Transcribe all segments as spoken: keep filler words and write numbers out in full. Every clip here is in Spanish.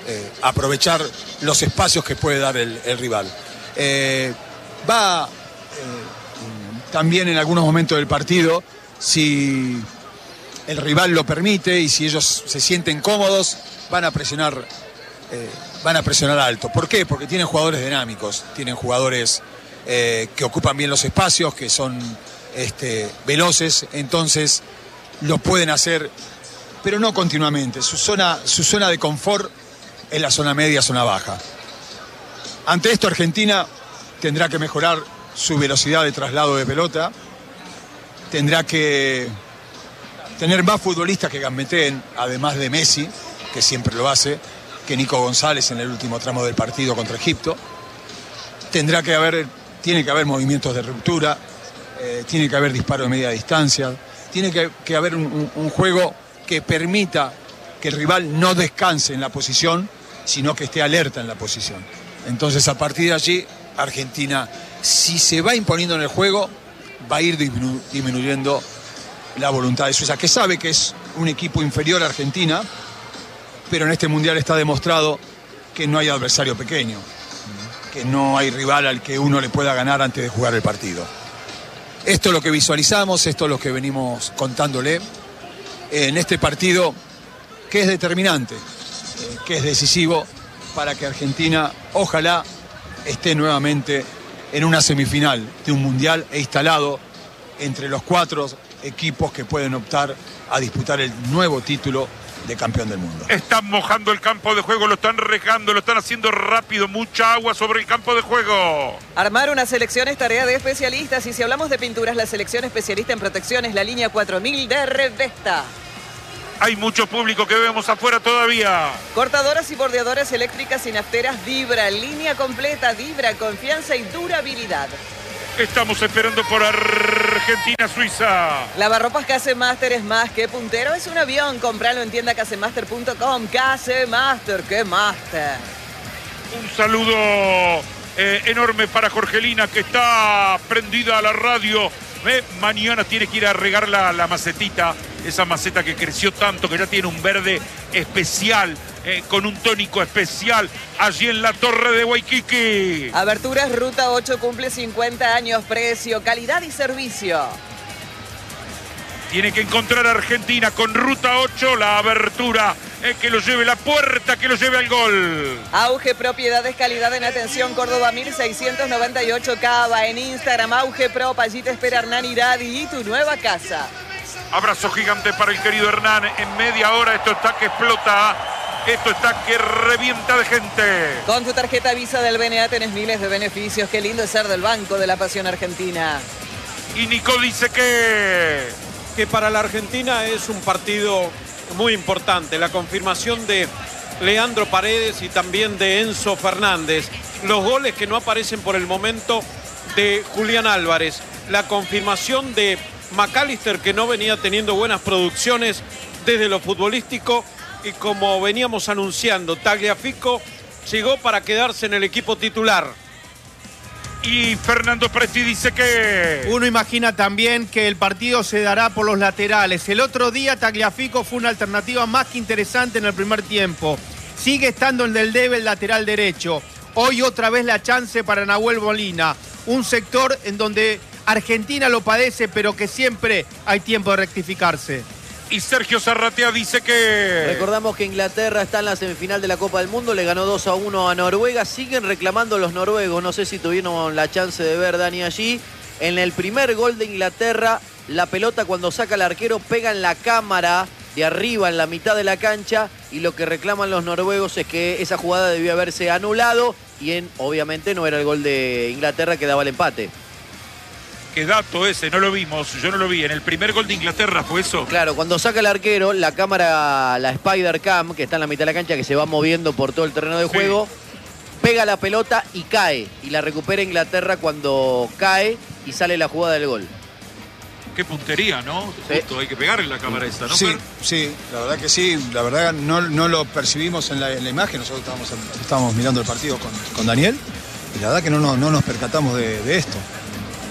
eh, aprovechar los espacios que puede dar el, el rival. Eh, va eh, también en algunos momentos del partido, si el rival lo permite y si ellos se sienten cómodos, van a presionar, eh, van a presionar alto. ¿Por qué? Porque tienen jugadores dinámicos, tienen jugadores eh, que ocupan bien los espacios, que son este, veloces, entonces lo pueden hacer, pero no continuamente. Su zona, su zona de confort es la zona media, zona baja. Ante esto, Argentina tendrá que mejorar su velocidad de traslado de pelota, tendrá que tener más futbolistas que gambeteen, además de Messi, que siempre lo hace, que Nico González en el último tramo del partido contra Egipto. Tendrá que haber, tiene que haber movimientos de ruptura, eh, tiene que haber disparo de media distancia, tiene que, que haber un, un, un juego que permita que el rival no descanse en la posición, sino que esté alerta en la posición. Entonces, a partir de allí, Argentina, si se va imponiendo en el juego, va a ir disminu disminuyendo la voluntad de Suiza, que sabe que es un equipo inferior a Argentina, pero en este Mundial está demostrado que no hay adversario pequeño, que no hay rival al que uno le pueda ganar antes de jugar el partido. Esto es lo que visualizamos, esto es lo que venimos contándole en este partido, que es determinante, que es decisivo para que Argentina, ojalá, esté nuevamente en una semifinal de un Mundial e instalado entre los cuatro equipos que pueden optar a disputar el nuevo título de campeón del mundo. Están mojando el campo de juego, lo están regando, lo están haciendo rápido, mucha agua sobre el campo de juego. Armar una selección es tarea de especialistas, y si hablamos de pinturas, la selección especialista en protección es la línea cuatro mil de Revesta. Hay mucho público que vemos afuera todavía. Cortadoras y bordeadoras eléctricas y nafteras Vibra, línea completa, Vibra, confianza y durabilidad. Estamos esperando por Argentina-Suiza. Lavarropas Casemaster es más que puntero, es un avión. Compralo en tienda casemaster punto com. Casemaster, ¡qué master! Un saludo eh, enorme para Jorgelina, que está prendida a la radio. Eh, mañana tiene que ir a regar la, la macetita, esa maceta que creció tanto, que ya tiene un verde especial, eh, con un tónico especial, allí en la Torre de Waikiki. Aberturas Ruta ocho cumple cincuenta años, precio, calidad y servicio. Tiene que encontrar a Argentina con Ruta ocho, la abertura, eh, que lo lleve la puerta, que lo lleve al gol. Auge Propiedades, calidad en atención, Córdoba mil seiscientos noventa y ocho Cava. En Instagram, Auge Pro, allí te espera Hernán Iradi y tu nueva casa. Abrazo gigante para el querido Hernán. En media hora esto está que explota, esto está que revienta de gente. Con tu tarjeta Visa del B N A tenés miles de beneficios. Qué lindo es ser del Banco de la Pasión Argentina. Y Nico dice que... que para la Argentina es un partido muy importante. La confirmación de Leandro Paredes y también de Enzo Fernández. Los goles que no aparecen por el momento de Julián Álvarez. La confirmación de McAllister, que no venía teniendo buenas producciones desde lo futbolístico. Y como veníamos anunciando, Tagliafico llegó para quedarse en el equipo titular. Y Fernando Presti dice que... Uno imagina también que el partido se dará por los laterales. El otro día Tagliafico fue una alternativa más que interesante en el primer tiempo. Sigue estando en el debe el lateral derecho. Hoy otra vez la chance para Nahuel Molina. Un sector en donde Argentina lo padece, pero que siempre hay tiempo de rectificarse. Y Sergio Zarratea dice que... Recordamos que Inglaterra está en la semifinal de la Copa del Mundo, le ganó dos a uno a Noruega. Siguen reclamando los noruegos, no sé si tuvieron la chance de ver, Dani, allí. En el primer gol de Inglaterra, la pelota cuando saca el arquero pega en la cámara de arriba, en la mitad de la cancha. Y lo que reclaman los noruegos es que esa jugada debió haberse anulado. Y en, obviamente no era el gol de Inglaterra que daba el empate. Qué dato ese, no lo vimos, yo no lo vi. En el primer gol de Inglaterra fue eso. Claro, cuando saca el arquero, la cámara, la Spider Cam, que está en la mitad de la cancha, que se va moviendo por todo el terreno de juego, sí, pega la pelota y cae. Y la recupera Inglaterra cuando cae y sale la jugada del gol. Qué puntería, ¿no? Sí. Justo, hay que pegarle la cámara esta, ¿no? Sí, Fer? sí, la verdad que sí. La verdad no, no lo percibimos en la, en la imagen. Nosotros estábamos, estábamos mirando el partido con, con Daniel. Y la verdad que no, no, no nos percatamos de, de esto.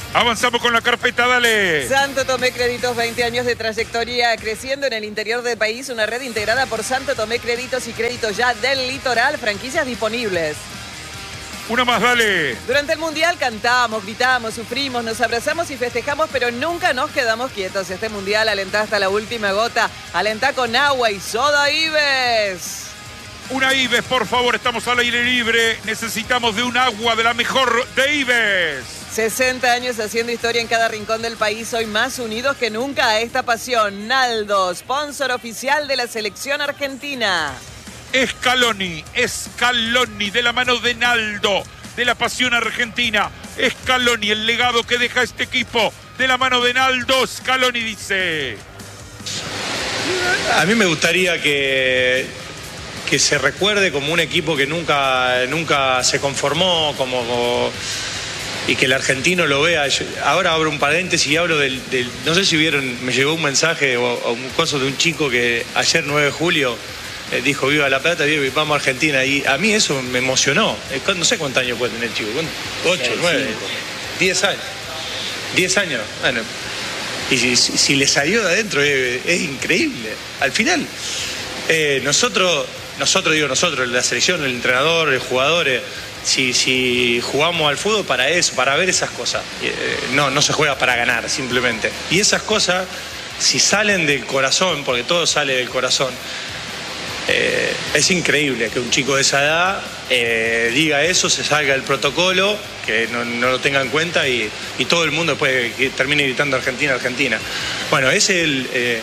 Avanzamos con la carpeta, dale. Santo Tomé Créditos, veinte años de trayectoria creciendo en el interior del país. Una red integrada por Santo Tomé Créditos y Créditos Ya del Litoral. Franquicias disponibles. Una más, dale. Durante el Mundial cantamos, gritamos, sufrimos, nos abrazamos y festejamos, pero nunca nos quedamos quietos. Este Mundial alentá hasta la última gota. Alentá con agua y soda Ives. Una Ives, por favor, estamos al aire libre. Necesitamos de un agua de la mejor de Ives. sesenta años haciendo historia en cada rincón del país. Hoy más unidos que nunca a esta pasión. Naldo, sponsor oficial de la selección argentina. Scaloni, Scaloni, de la mano de Naldo, de la pasión argentina. Scaloni, el legado que deja este equipo, de la mano de Naldo. Scaloni dice: a mí me gustaría que, que se recuerde como un equipo que nunca, nunca se conformó, como, como y que el argentino lo vea. Yo, ahora abro un paréntesis y hablo del, del... No sé si vieron, me llegó un mensaje o, o un coso de un chico que ayer nueve de julio eh, dijo viva La Plata, viva y vamos a Argentina. Y a mí eso me emocionó. Eh, no sé cuántos años puede tener el chico. Ocho, nueve, diez años. Diez años. Bueno. Y si, si, si le salió de adentro es, es increíble. Al final, eh, nosotros, nosotros digo nosotros, la selección, el entrenador, los jugadores, si, si jugamos al fútbol para eso, para ver esas cosas. Eh, no, no se juega para ganar, simplemente. Y esas cosas, si salen del corazón, porque todo sale del corazón, eh, es increíble que un chico de esa edad eh, diga eso, se salga del protocolo, que no, no lo tenga en cuenta y, y todo el mundo después que termine gritando Argentina, Argentina. Bueno, ese es el... Eh...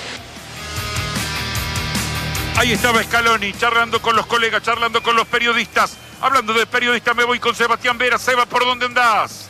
Ahí estaba Scaloni, charlando con los colegas, charlando con los periodistas. Hablando de periodistas, me voy con Sebastián Vera. Seba, ¿por dónde andás?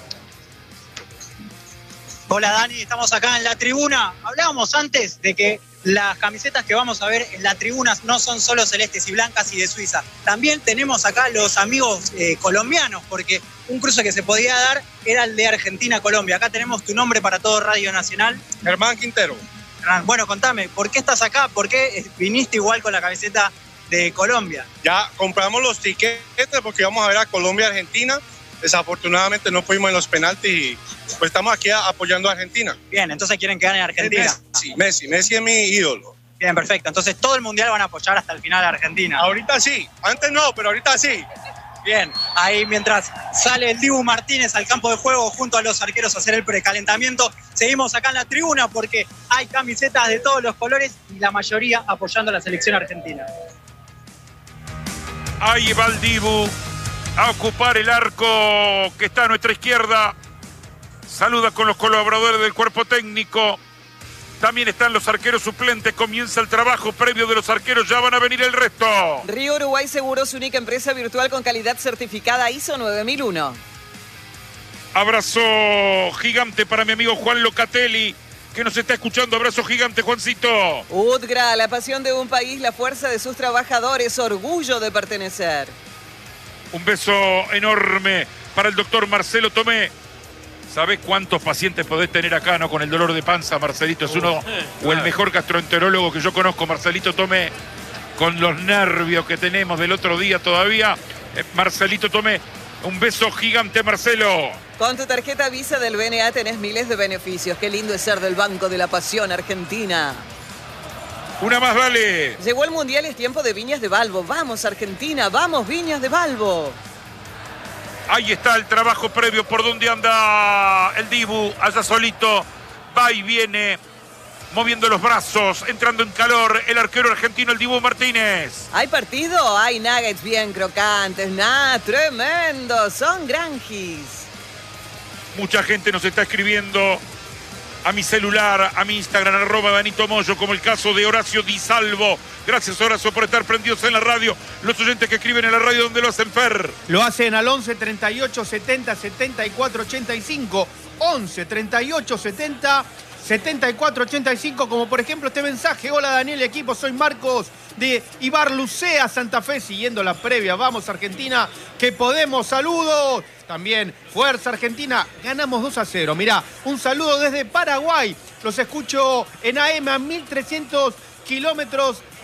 Hola Dani, estamos acá en la tribuna. Hablábamos antes de que las camisetas que vamos a ver en la tribuna no son solo celestes y blancas y de Suiza. También tenemos acá los amigos eh, colombianos, porque un cruce que se podía dar era el de Argentina-Colombia. Acá tenemos tu nombre para todo Radio Nacional. Germán Quintero. Bueno, contame, ¿por qué estás acá? ¿Por qué viniste igual con la camiseta de Colombia? Ya compramos los tiquetes porque íbamos a ver a Colombia-Argentina. Desafortunadamente no fuimos en los penaltis y pues estamos aquí apoyando a Argentina. Bien, entonces quieren que gane Argentina. Messi, Messi, Messi es mi ídolo. Bien, perfecto. Entonces todo el mundial van a apoyar hasta el final a Argentina. Ahorita sí, antes no, pero ahorita sí. Bien, ahí mientras sale el Dibu Martínez al campo de juego junto a los arqueros a hacer el precalentamiento, seguimos acá en la tribuna porque hay camisetas de todos los colores y la mayoría apoyando a la selección argentina. Ahí va el Dibu a ocupar el arco que está a nuestra izquierda. Saluda con los colaboradores del cuerpo técnico. También están los arqueros suplentes. Comienza el trabajo previo de los arqueros. Ya van a venir el resto. Río Uruguay Seguros, única empresa virtual con calidad certificada I S O nueve mil uno. Abrazo gigante para mi amigo Juan Locatelli, que nos está escuchando. Abrazo gigante, Juancito. UTGRA, la pasión de un país, la fuerza de sus trabajadores, orgullo de pertenecer. Un beso enorme para el doctor Marcelo Tomé. ¿Sabés cuántos pacientes podés tener acá, no? Con el dolor de panza, Marcelito. Es uno, o el mejor gastroenterólogo que yo conozco, Marcelito Tomé. Con los nervios que tenemos del otro día todavía. Eh, Marcelito Tomé. Un beso gigante, Marcelo. Con tu tarjeta Visa del B N A tenés miles de beneficios. Qué lindo es ser del Banco de la Pasión Argentina. Una más, dale. Llegó el Mundial, es tiempo de Viñas de Balbo. Vamos, Argentina, vamos, Viñas de Balbo. Ahí está el trabajo previo por donde anda el Dibu, allá solito, va y viene, moviendo los brazos, entrando en calor, el arquero argentino, el Dibu Martínez. ¿Hay partido? Hay nuggets bien crocantes, nada, tremendo, son granjis. Mucha gente nos está escribiendo a mi celular, a mi Instagram, arroba Danito Moyo, como el caso de Horacio Di Salvo. Gracias, Horacio, por estar prendidos en la radio. Los oyentes que escriben en la radio, ¿dónde lo hacen, Fer? Lo hacen al once treinta y ocho setenta setenta y cuatro ochenta y cinco. once treinta y ocho setenta setenta y cuatro ochenta y cinco, como por ejemplo este mensaje. Hola Daniel y equipo, soy Marcos de Ibarlucea, Santa Fe, siguiendo la previa. Vamos Argentina, que podemos, saludos. También, fuerza Argentina, ganamos dos a cero. Mirá, un saludo desde Paraguay. Los escucho en A M a mil trescientos kilómetros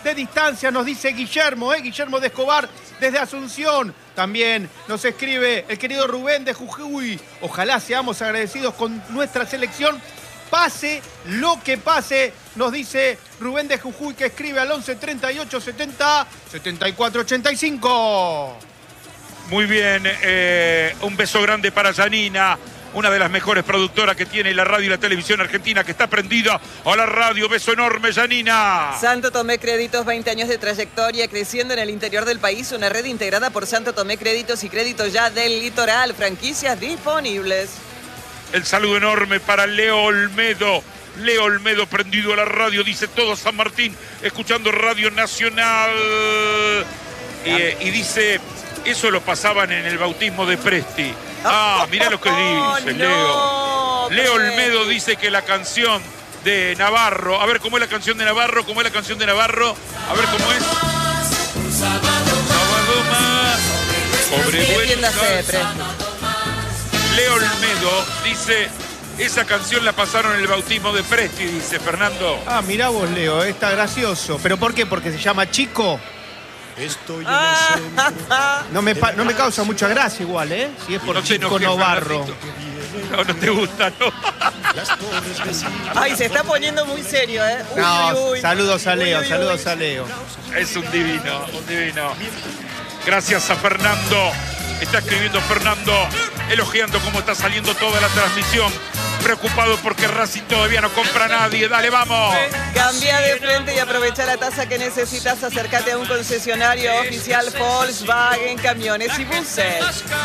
de distancia, nos dice Guillermo, ¿eh? Guillermo de Escobar desde Asunción. También nos escribe el querido Rubén de Jujuy. Ojalá seamos agradecidos con nuestra selección. Pase lo que pase, nos dice Rubén de Jujuy, que escribe al once treinta y ocho setenta setenta y cuatro ochenta y cinco. Muy bien, eh, un beso grande para Janina, una de las mejores productoras que tiene la radio y la televisión argentina, que está prendida a la radio. Beso enorme, Janina. Santo Tomé Créditos, veinte años de trayectoria, creciendo en el interior del país. Una red integrada por Santo Tomé Créditos y Créditos Ya del Litoral. Franquicias disponibles. El saludo enorme para Leo Olmedo. Leo Olmedo prendido a la radio, dice todo San Martín, escuchando Radio Nacional. Y, y dice, eso lo pasaban en el bautismo de Presti. Ah, mirá lo que dice Leo. No, Leo Olmedo dice que la canción de Navarro, a ver cómo es la canción de Navarro, cómo es la canción de Navarro, a ver cómo es. Sábado más, sobre Buenos Aires. Leo Olmedo dice, esa canción la pasaron en el bautismo de Presti, dice Fernando. Ah, mirá vos, Leo, está gracioso. ¿Pero por qué? ¿Porque se llama Chico? Estoy en el centro. No me, no me causa mucha gracia igual, ¿eh? Si es por No te Chico enojes, Novarro. No, no te gusta, ¿no? Ay, se está poniendo muy serio, ¿eh? Uy, No, uy, uy. saludos a Leo, Uy, uy, saludos uy. a Leo. Es un divino, un divino. Gracias a Fernando. Está escribiendo Fernando, elogiando cómo está saliendo toda la transmisión. Preocupado porque Racing todavía no compra a nadie. Dale, vamos. Cambia de frente y aprovecha la tasa que necesitas. Acércate a un concesionario oficial Volkswagen Camiones y Buses.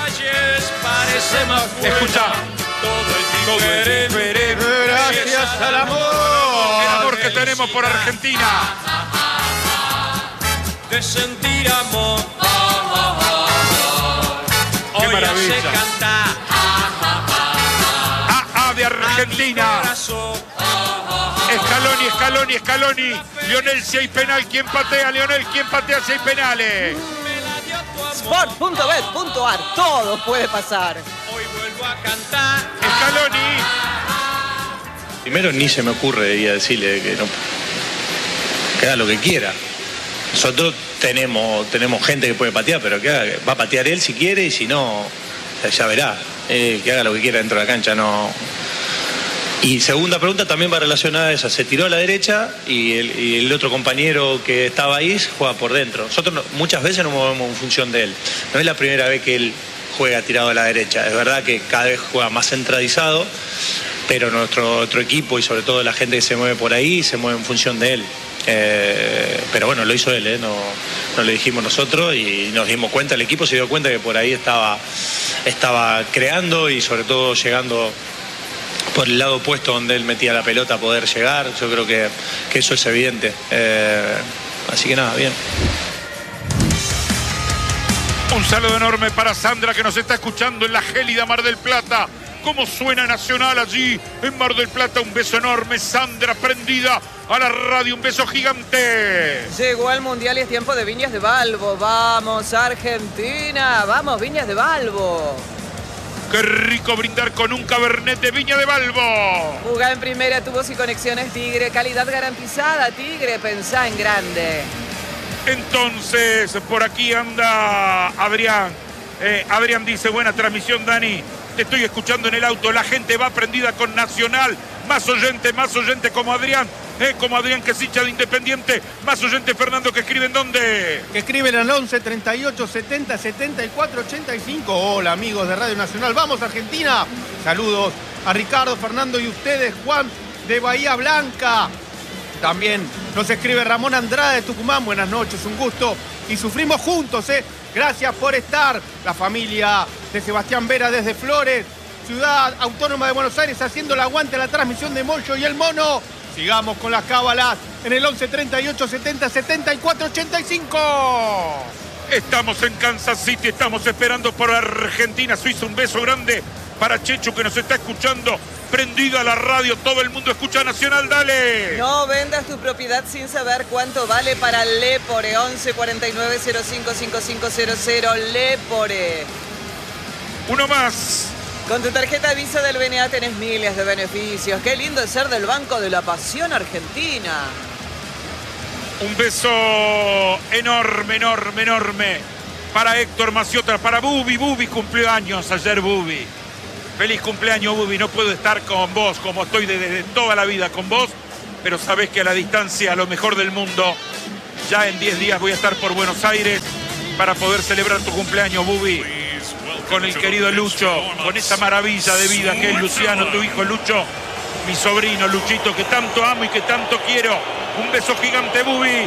Escucha. Todo es diferente. Gracias al amor. El amor que tenemos por Argentina. De sentir amor. Qué maravilla. A A de Argentina. Scaloni, Scaloni, Scaloni. Lionel, si hay penal, ¿quién patea? Lionel, ¿quién patea si hay penales? Sport punto bet punto ar. Todo puede pasar. Hoy vuelvo a cantar. Scaloni. Primero ni se me ocurre ir a decirle que no, que haga lo que quiera. Nosotros tenemos, tenemos gente que puede patear, pero que haga, va a patear él si quiere y si no, ya verá. Eh, que haga lo que quiera dentro de la cancha, no. Y segunda pregunta también va relacionada a esa. Se tiró a la derecha y el, y el otro compañero que estaba ahí juega por dentro. Nosotros no, muchas veces nos movemos en función de él. No es la primera vez que él juega tirado a la derecha. Es verdad que cada vez juega más centralizado, pero nuestro otro equipo y sobre todo la gente que se mueve por ahí se mueve en función de él. Eh, pero bueno, lo hizo él, ¿eh? no, no lo dijimos nosotros y nos dimos cuenta, el equipo se dio cuenta que por ahí estaba, estaba creando y sobre todo llegando por el lado opuesto donde él metía la pelota a poder llegar. Yo creo que, que eso es evidente. Eh, así que nada, bien. Un saludo enorme para Sandra que nos está escuchando en la gélida Mar del Plata. ¿Cómo suena Nacional allí en Mar del Plata? Un beso enorme, Sandra, prendida a la radio. Un beso gigante. Llegó al Mundial y es tiempo de Viñas de Balbo. Vamos, Argentina. Vamos, Viñas de Balbo. Qué rico brindar con un Cabernet de Viña de Balbo. Jugá en primera, tubos y conexiones Tigre. Calidad garantizada, Tigre. Pensá en grande. Entonces, por aquí anda Adrián. Eh, Adrián dice, buena transmisión, Dani. Te estoy escuchando en el auto. La gente va prendida con Nacional. Más oyente, más oyente como Adrián. Eh, como Adrián que es hincha de Independiente. Más oyente Fernando que escribe en dónde. Que escriben al once treinta y ocho setenta setenta y cuatro ochenta y cinco. Hola amigos de Radio Nacional. Vamos Argentina. Saludos a Ricardo, Fernando y ustedes. Juan de Bahía Blanca. También nos escribe Ramón Andrade de Tucumán. Buenas noches, un gusto. Y sufrimos juntos, ¿eh? Gracias por estar. La familia de Sebastián Vera desde Flores, Ciudad Autónoma de Buenos Aires, haciendo el aguante a la transmisión de Moyo y el Mono. Sigamos con las cábalas en el once treinta y ocho setenta setenta y cuatro ochenta y cinco. Estamos en Kansas City, estamos esperando por Argentina, Suiza. Un beso grande para Chechu que nos está escuchando. Prendida a la radio, todo el mundo escucha Nacional, dale. No vendas tu propiedad sin saber cuánto vale para Lepore. once cuarenta y nueve cero cinco cinco cinco cero cero, Lepore. Uno más. Con tu tarjeta Visa del B N A tenés miles de beneficios. Qué lindo es ser del Banco de la Pasión Argentina. Un beso enorme, enorme, enorme para Héctor Maciota, para Bubi. Bubi cumplió años ayer, Bubi. Feliz cumpleaños, Bubi. No puedo estar con vos como estoy desde, desde toda la vida con vos, pero sabés que a la distancia, a lo mejor del mundo, ya en diez días voy a estar por Buenos Aires para poder celebrar tu cumpleaños, Bubi, con el querido Lucho, con esa maravilla de vida que es Luciano, tu hijo Lucho, mi sobrino Luchito, que tanto amo y que tanto quiero. Un beso gigante, Bubi.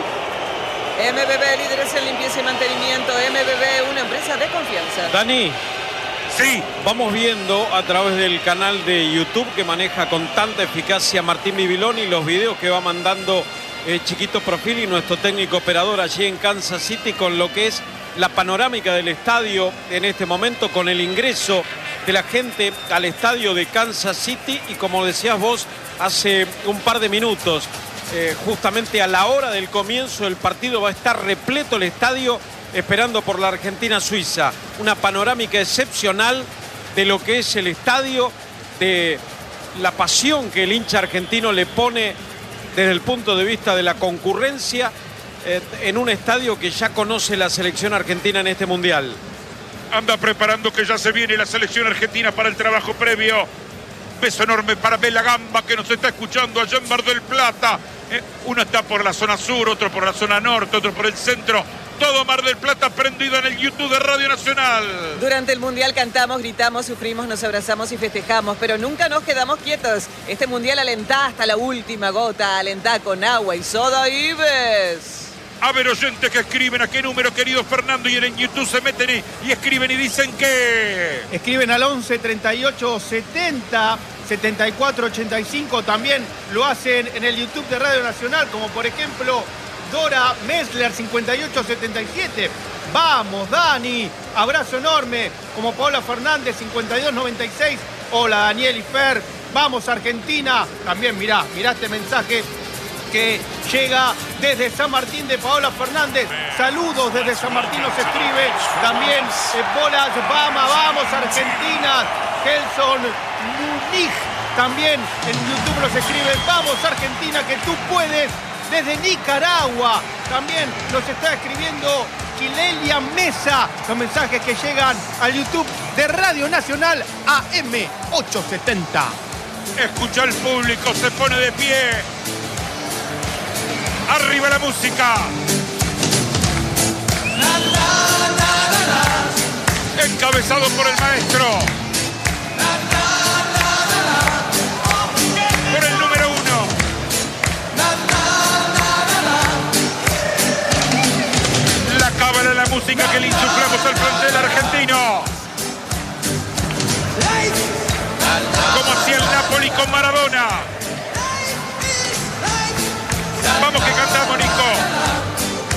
M B B, líderes en limpieza y mantenimiento. M B B, una empresa de confianza. Dani. Sí. Vamos viendo a través del canal de YouTube que maneja con tanta eficacia Martín Bibiloni los videos que va mandando eh, Chiquito Profil y nuestro técnico operador allí en Kansas City con lo que es la panorámica del estadio en este momento, con el ingreso de la gente al estadio de Kansas City y como decías vos hace un par de minutos, eh, justamente a la hora del comienzo del partido va a estar repleto el estadio esperando por la Argentina-Suiza. Una panorámica excepcional de lo que es el estadio, de la pasión que el hincha argentino le pone desde el punto de vista de la concurrencia eh, en un estadio que ya conoce la selección argentina en este mundial. Anda preparando que ya se viene la selección argentina para el trabajo previo. Beso enorme para Bela Gamba que nos está escuchando allá en Mar del Plata. Eh, uno está por la zona sur, otro por la zona norte, otro por el centro. Todo Mar del Plata prendido en el YouTube de Radio Nacional. Durante el Mundial cantamos, gritamos, sufrimos, nos abrazamos y festejamos, pero nunca nos quedamos quietos. Este Mundial alentá hasta la última gota, alentá con agua y soda Ives. A ver, oyentes que escriben, ¿a qué número, querido Fernando? Y en YouTube se meten y, y escriben y dicen que... Escriben al once, treinta y ocho, setenta, setenta y cuatro, ochenta y cinco. También lo hacen en el YouTube de Radio Nacional, como por ejemplo Dora Messler, cincuenta y ocho, setenta y siete. Vamos, Dani. Abrazo enorme. Como Paola Fernández, cincuenta y dos, noventa y seis. Hola, Daniel y Fer. Vamos, Argentina. También mirá, mirá este mensaje que llega desde San Martín de Paola Fernández. Saludos desde San Martín nos escribe. También eh, bolas, vamos, vamos, Argentina. Gelson Munich también en YouTube nos escribe. Vamos, Argentina, que tú puedes. Desde Nicaragua también nos está escribiendo Kilelia Mesa. Los mensajes que llegan al YouTube de Radio Nacional A M ochocientos setenta. Escucha al público, se pone de pie. Arriba la música. Encabezado por el maestro. Por el número uno. La cábala de la música que le insuflamos al plantel argentino. Como hacía el Napoli con Maradona. Vamos que cantamos, Nico.